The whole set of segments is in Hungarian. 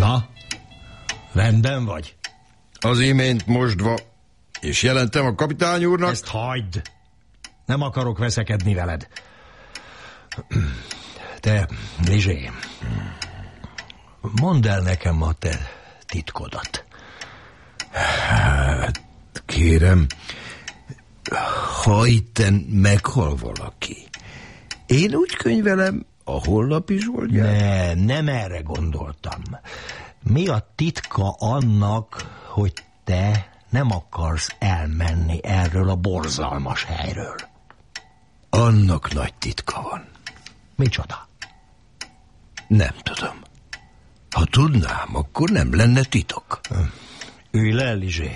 Na, rendben vagy? Az imént mosdva, és jelentem a kapitány úrnak... Ezt hagyd! Nem akarok veszekedni veled. Te, Lizsé, mondd el nekem a te titkodat. Hát, kérem, ha itten meghal valaki, én úgy könyvelem, a holnapi Zsoldját? Nem erre gondoltam. Mi a titka annak, hogy te nem akarsz elmenni erről a borzalmas helyről? Annak nagy titka van. Micsoda? Nem tudom. Ha tudnám, akkor nem lenne titok. Ülj le, Lizsé.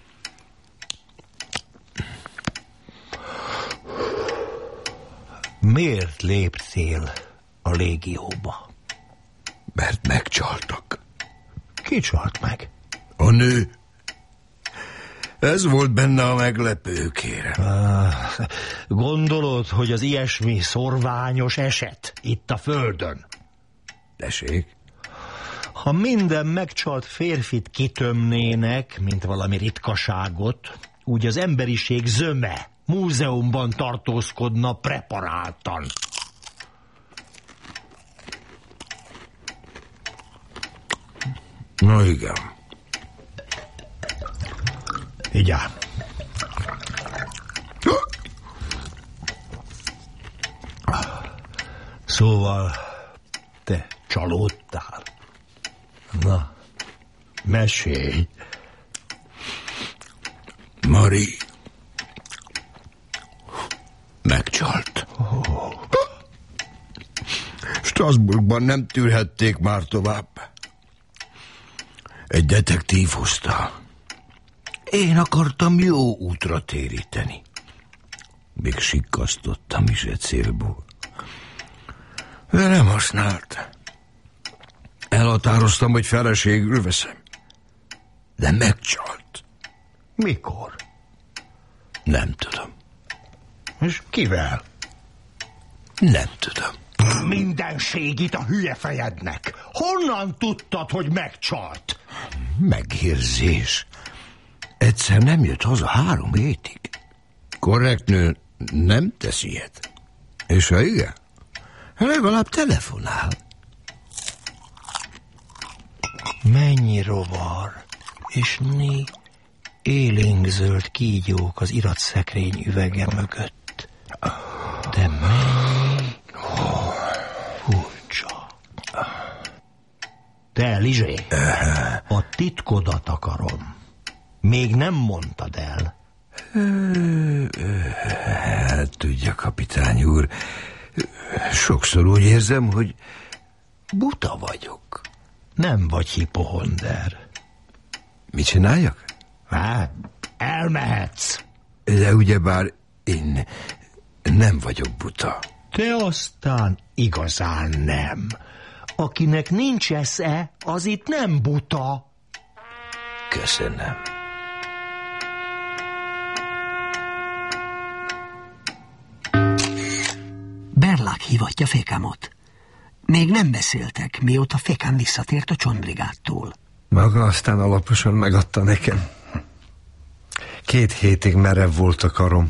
Miért léptél a légióba? Mert megcsaltak. Ki csalt meg? A nő. Ez volt benne a meglepő, kérem. Gondolod, hogy az ilyesmi szorványos eset itt a földön? Tessék? Ha minden megcsalt férfit kitömnének, mint valami ritkaságot, úgy az emberiség zöme múzeumban tartózkodna preparáltan. Na igen. Igyál. Szóval te csalódtál. Na, mesélj. Mari megcsalt. Strasbourgban nem tűrhették már tovább. Egy detektív hozta. Én akartam jó útra téríteni. Még sikkasztottam is egy célból. De nem használt. Elhatároztam, hogy feleségül veszem. De megcsalt. Mikor? Nem tudom. És kivel? Nem tudom. Mindenségit a hülye fejednek. Honnan tudtad, hogy megcsalt? Megérzés. Egyszer nem jött haza 3 hétig. Korrekt nő nem tesz ilyet. És ha igen, legalább telefonál. Mennyi rovar és élénkzöld kígyók az iratszekrény üvege mögött. De mennyi furcsa. Te, Lizsé, a titkodat akarom. Még nem mondtad el. Hát tudja, kapitány úr, sokszor úgy érzem, hogy buta vagyok. Nem vagy hipohonder. Mit csináljak? Hát, elmehetsz. De ugyebár én nem vagyok buta. Te aztán igazán nem. Akinek nincs esze, az itt nem buta. Köszönöm. Berlák hívatja Fékámot. Még nem beszéltek, mióta Fékám visszatért a csontbrigádtól. Maga aztán alaposan megadta nekem. 2 hétig merev volt a karom.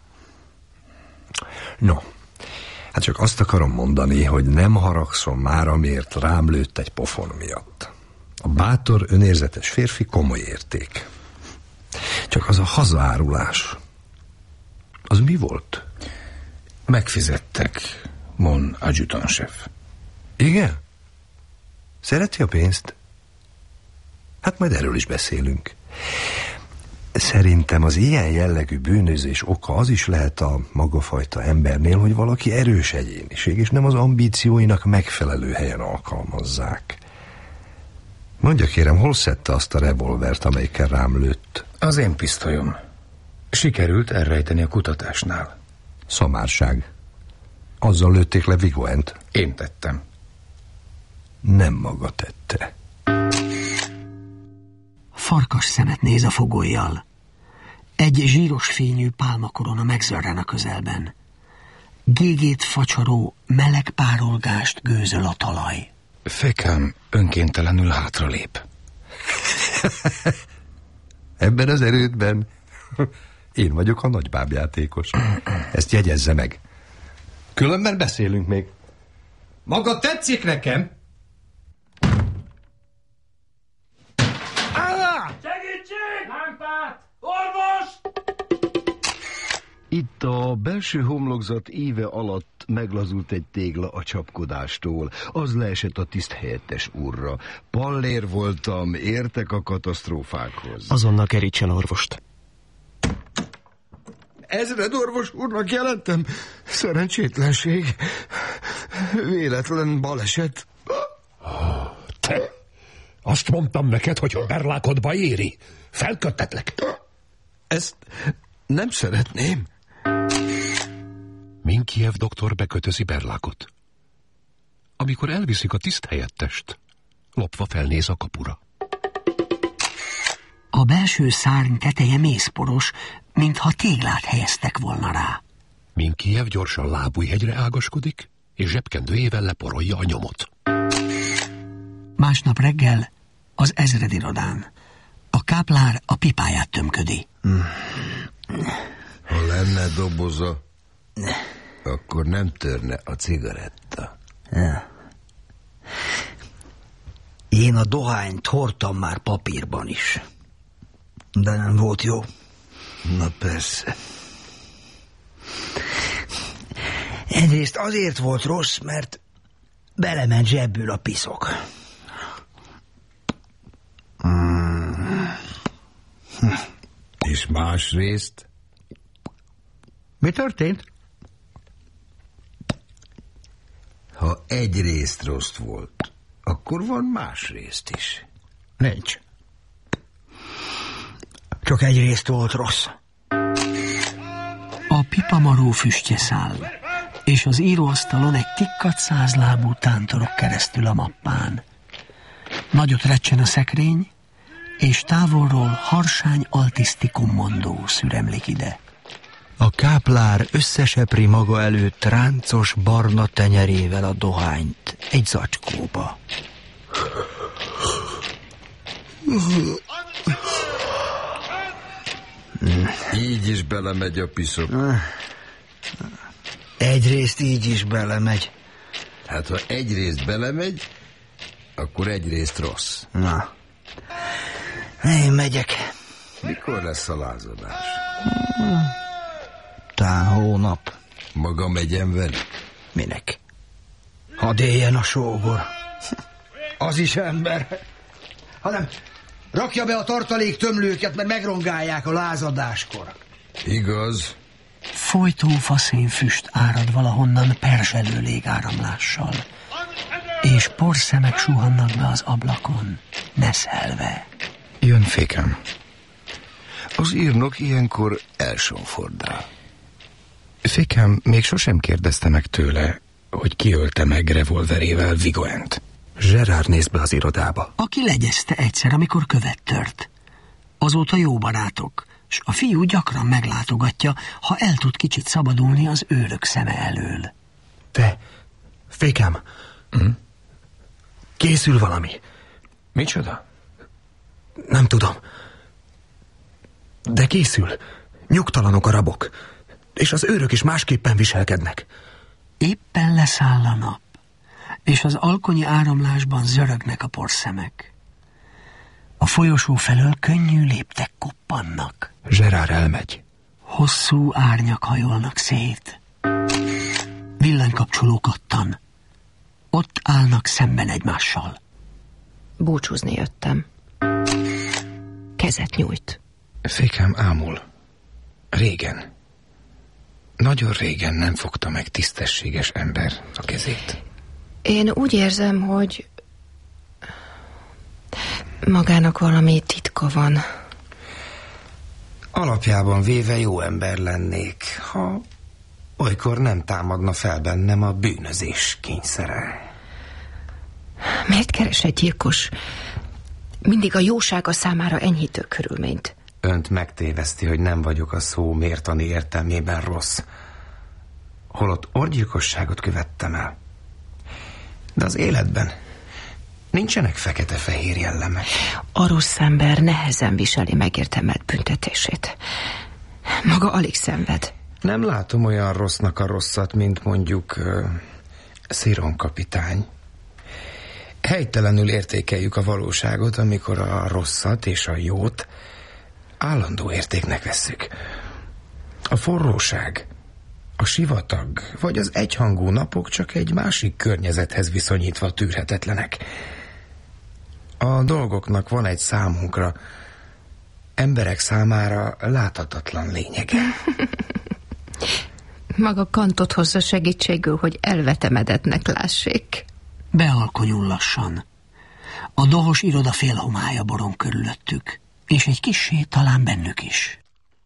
No, hát csak azt akarom mondani, hogy nem haragszom már, amiért rám lőtt egy pofon miatt. A bátor, önérzetes férfi komoly érték. Csak az a hazaárulás, az mi volt? Megfizettek, mon adjutantsef. Igen? Szereti a pénzt? Hát majd erről is beszélünk. Szerintem az ilyen jellegű bűnözés oka az is lehet a magafajta embernél, hogy valaki erős egyéniség, és nem az ambícióinak megfelelő helyen alkalmazzák. Mondja kérem, hol szedte azt a revolvert, amelyikkel rám lőtt? Az én pisztolyom. Sikerült elrejteni a kutatásnál. Szamárság. Azzal lőtték le Vigoent. Én tettem. Nem maga tette. Farkas szemet néz a fogolyjal. Egy zsíros fényű pálmakorona megzörren a közelben. Gégét facsaró, meleg párolgást gőzöl a talaj. Fékám önkéntelenül hátralép. Ebben az erődben én vagyok a nagybábjátékos. Ezt jegyezze meg. Különben beszélünk még. Maga tetszik nekem? Segítség! Lámpát! Orvos! Itt a belső homlokzat íve alatt meglazult egy tégla a csapkodástól. Az leesett a tiszthelyettes úrra. Pallér voltam, értek a katasztrófákhoz. Azonnal kerítsen orvost. Ezred orvos úrnak jelentem. Szerencsétlenség. Véletlen baleset. Te! Azt mondtam neked, hogy a berlákodba éri. Felköttetlek. Ezt nem szeretném. Minkiev doktor bekötözi Berlákot. Amikor elviszik a tiszthelyettest, lopva felnéz a kapura. A belső szárny teteje mészporos, mintha téglát helyeztek volna rá. Minkiev gyorsan lábújhegyre ágaskodik, és zsebkendőjével leporolja a nyomot. Másnap reggel az ezredirodán. A káplár a pipáját tömködi. Ha lenne doboza, akkor nem törne a cigaretta. Én a dohányt hordtam már papírban is. De nem volt jó. Na persze. Egyrészt azért volt rossz, mert belement zsebből a piszok. És másrészt? Mi történt? Ha egyrészt rossz volt, akkor van másrészt is. Nincs. Csak egyrészt volt rossz. A pipamaró füstje száll, és az íróasztalon egy tikkat 100 lábú tántorok keresztül a mappán. Nagyot recsen a szekrény, és távolról harsány altisztikum mondó szüremlik ide. A káplár összesepri maga előtt ráncos barna tenyerével a dohányt egy zacskóba. Így is belemegy a piszok. Egyrészt így is belemegy. Hát ha egyrészt belemegy, akkor egyrészt rossz. Na, én megyek. Mikor lesz a lázadás? Tán hónap. Maga megyen velük? Minek? Hadd éljen a sógor. Az is ember. Hanem rakja be a tartalék tömlőket, mert megrongálják a lázadáskor. Igaz. Folytó faszén füst árad valahonnan perzselő légáramlással, és porszemek suhannak be az ablakon, neszelve. Jön Fékám. Az írnok ilyenkor elsonfordál. Fékám még sosem kérdezte meg tőle, hogy ki ölte meg revolverével Vigoent. Gerard néz be az irodába. Aki legyezte egyszer, amikor követ tört. Azóta jó barátok, s a fiú gyakran meglátogatja, ha el tud kicsit szabadulni az őrök szeme elől. Te, Fékám, készül valami. Micsoda? Nem tudom. De készül. Nyugtalanok a rabok. És az őrök is másképpen viselkednek. Éppen leszáll a nap, és az alkonyi áramlásban zörögnek a porszemek. A folyosó felől könnyű léptek koppannak. Gerard elmegy. Hosszú árnyak hajolnak szét. Villanykapcsoló kattan. Ott állnak szemben egymással. Búcsúzni jöttem. Kezet nyújt. Fékám ámul. Régen. Nagyon régen nem fogta meg tisztességes ember a kezét. Én úgy érzem, hogy magának valami titka van. Alapjában véve jó ember lennék, ha olykor nem támadna fel bennem a bűnözés kényszere. Miért keres egy gyilkos mindig a jósága számára enyhítő körülményt? Önt megtéveszti, hogy nem vagyok a szó mértani értelmében rossz. Holott orgyilkosságot követtem el. De az életben Nincsenek fekete-fehér jellemek. A rossz ember nehezen viseli megérdemelt büntetését. Maga alig szenved. Nem látom olyan rossznak a rosszat, mint mondjuk Sziron kapitány. Helytelenül értékeljük a valóságot, amikor a rosszat és a jót állandó értéknek vesszük. A forróság, a sivatag vagy az egyhangú napok csak egy másik környezethez viszonyítva tűrhetetlenek. A dolgoknak van egy számunkra, emberek számára láthatatlan lényege. Maga Kantot hozza segítségül, hogy elvetemedetnek lássék. Bealkonyul lassan. A dohos iroda félhomája borong körülöttük, és egy kissé talán bennük is.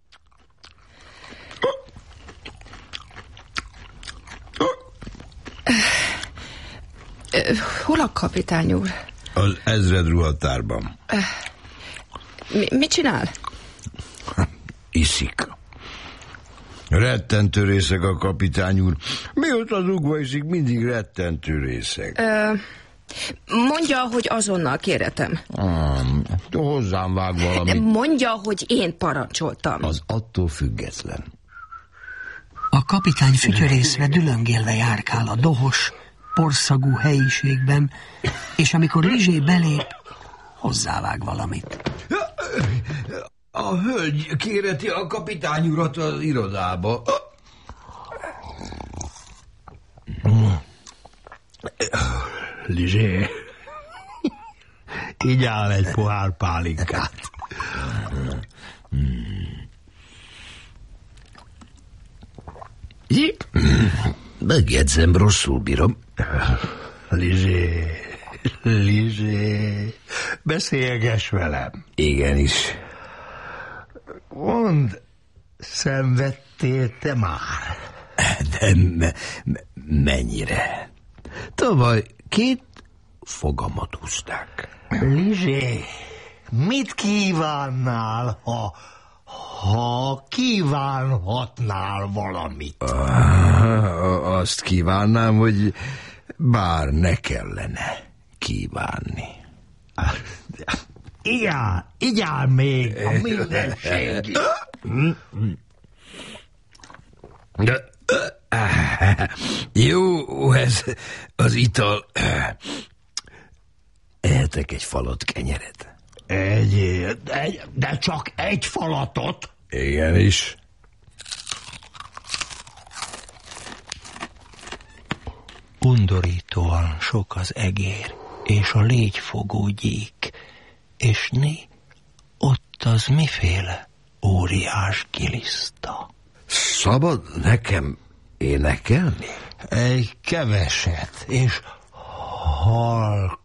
Hol a kapitány úr? Az ezred ruhatárban. Mit csinál? Iszik. Rettentő részeg a kapitány úr. Mióta zugva iszik, mindig rettentő részeg. Mondja, hogy azonnal kéretem. Hozzám vág valamit. Mondja, hogy én parancsoltam. Az attól független. A kapitány fütyörészve dülöngélve járkál a dohos, porszagú helyiségben, és amikor Lizsé belép, hozzávág valamit. A hölgy kéreti a kapitány urat az irodába. Lizsé, így áll egy pohár pálinkát. Megjegyzem, rosszul bírom. Lizsé, beszélgess velem. Igenis. Mondd, szenvedtél te már? De mennyire? Tavaly 2 fogamat húzták. Lizsé, mit kívánnál, ha kívánhatnál valamit? Azt kívánnám, hogy bár ne kellene kívánni. Igyál még a mindenségig. Jó, ez az ital. Ehetek egy falat kenyeret? De csak egy falatot? Igenis. Undorítóan sok az egér, és a légyfogó gyík, és ott az miféle óriás giliszta. Szabad nekem énekelni? Egy keveset, és halk.